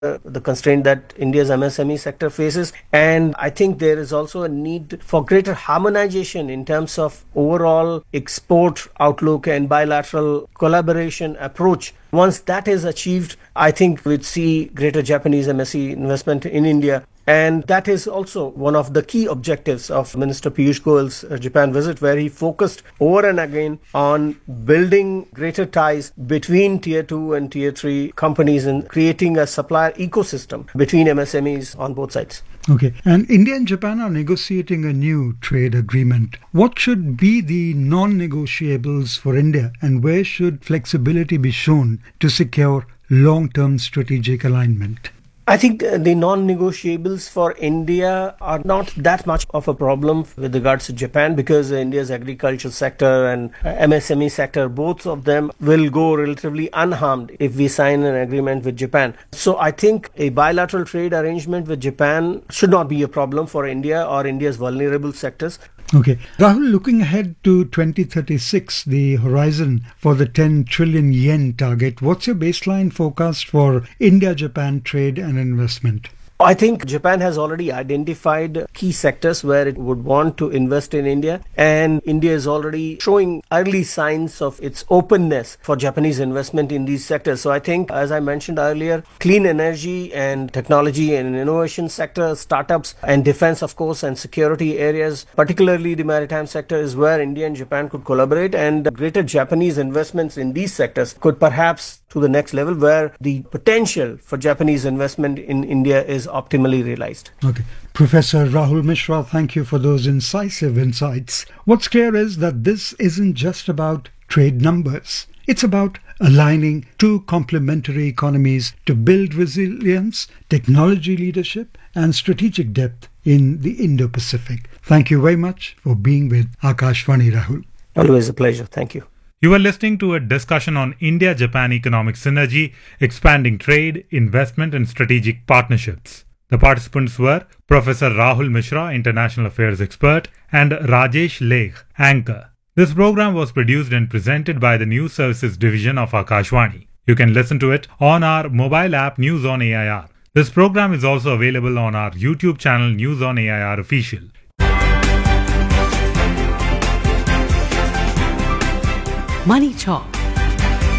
the constraint that India's MSME sector faces. And I think there is also a need for greater harmonization in terms of overall export outlook and bilateral collaboration approach. Once that is achieved, I think we'd see greater Japanese MSE investment in India. And that is also one of the key objectives of Minister Piyush Goyal's Japan visit, where he focused over and again on building greater ties between Tier 2 and Tier 3 companies and creating a supplier ecosystem between MSMEs on both sides. Okay. And India and Japan are negotiating a new trade agreement. What should be the non-negotiables for India, and where should flexibility be shown to secure long-term strategic alignment? I think the non-negotiables for India are not that much of a problem with regards to Japan, because India's agriculture sector and MSME sector, both of them will go relatively unharmed if we sign an agreement with Japan. So I think a bilateral trade arrangement with Japan should not be a problem for India or India's vulnerable sectors. Okay. Rahul, looking ahead to 2036, the horizon for the 10 trillion yen target, what's your baseline forecast for India-Japan trade and investment? I think Japan has already identified key sectors where it would want to invest in India, and India is already showing early signs of its openness for Japanese investment in these sectors. So I think, as I mentioned earlier, clean energy and technology and innovation sector, startups and defense, of course, and security areas, particularly the maritime sector, is where India and Japan could collaborate, and greater Japanese investments in these sectors could perhaps to the next level, where the potential for Japanese investment in India is optimally realized. Okay. Professor Rahul Mishra, thank you for those incisive insights. What's clear is that this isn't just about trade numbers. It's about aligning two complementary economies to build resilience, technology leadership, and strategic depth in the Indo-Pacific. Thank you very much for being with Akashvani, Rahul. Always a pleasure. Thank you. You are listening to a discussion on India-Japan economic synergy, expanding trade, investment and strategic partnerships. The participants were Professor Rahul Mishra, International Affairs Expert, and Rajesh Legh, Anchor. This program was produced and presented by the News Services Division of Akashvani. You can listen to it on our mobile app News on AIR. This program is also available on our YouTube channel News on AIR Official. Money Talk